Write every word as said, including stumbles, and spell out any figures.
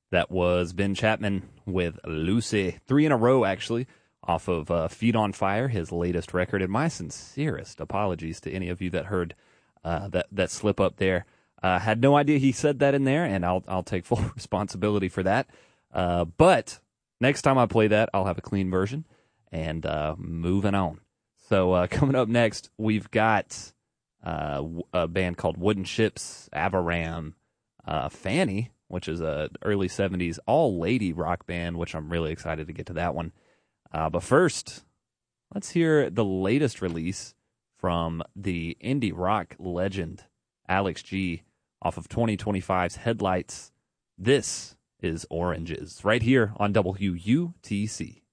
That was Ben Chapman with Lucy. Three in a row, actually, off of uh, Feet on Fire, his latest record. And my sincerest apologies to any of you that heard uh, that, that slip up there. Uh, had no idea he said that in there, and I'll, I'll take full responsibility for that. Uh, but next time I play that, I'll have a clean version. And uh, moving on. So uh, coming up next, we've got uh, a band called Wooden Ships, Avaram, uh, Fanny, which is a early seventies all-lady rock band, which I'm really excited to get to that one. Uh, but first, let's hear the latest release from the indie rock legend, Alex G, off of twenty twenty-five's Headlights. This is Oranges, right here on W U T C.